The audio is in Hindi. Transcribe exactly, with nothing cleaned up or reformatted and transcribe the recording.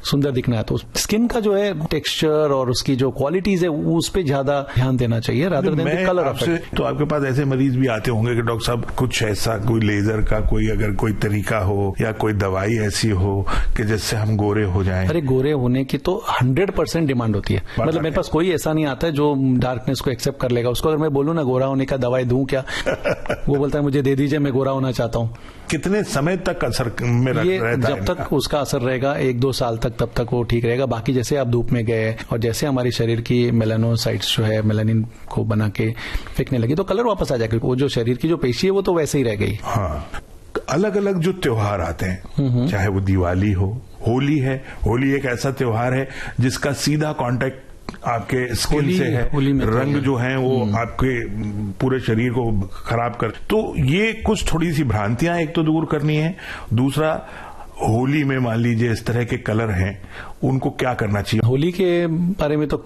सुंदर दिखना है तो स्किन का जो है टेक्सचर और उसकी जो क्वालिटीज है उस पर ज्यादा ध्यान देना चाहिए rather than colour of it. तो आपके पास ऐसे मरीज भी आते होंगे कि डॉक्टर साहब कुछ ऐसा कोई लेजर का कोई अगर कोई तरीका हो या कोई दवाई ऐसी हो कि जिससे हम गोरे हो जाएं। अरे गोरे होने की तो हंड्रेड परसेंट डिमांड होती है। मतलब मेरे पास कोई ऐसा नहीं आता है जो डार्कनेस को एक्सेप्ट कर लेगा। उसको अगर मैं बोलूं ना गोरा होने का दवाई दूं क्या, वो बोलता है मुझे दे दीजिए, मैं गोरा होना चाहता हूं। कितने समय तक असर में ये रहता जब तक उसका असर रहेगा एक दो साल तक, तब तक वो ठीक रहेगा। बाकी जैसे आप धूप में गए और जैसे हमारी शरीर की मेलानोसाइट्स जो है मेलानिन को बना के फेंकने लगी तो कलर वापस आ जाएगा। वो जो शरीर की जो पेशी है वो तो वैसे ही रह गई। हाँ, अलग अलग जो त्योहार आते हैं, चाहे वो दिवाली हो, होली है। होली एक ऐसा त्योहार है जिसका सीधा कांटेक्ट आपके स्किन से है। रंग जो है वो आपके पूरे शरीर को खराब कर, तो ये कुछ थोड़ी सी भ्रांतियां एक तो दूर करनी है। दूसरा, होली में मान लीजिए इस तरह के कलर हैं, उनको क्या करना चाहिए? होली के बारे में तो